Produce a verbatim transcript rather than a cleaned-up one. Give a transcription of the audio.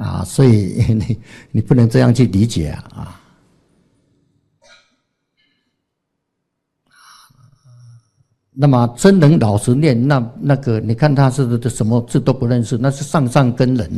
啊，所以你你不能这样去理解啊啊。那么真能老实念，那那个你看他是什么字都不认识，那是上上根人。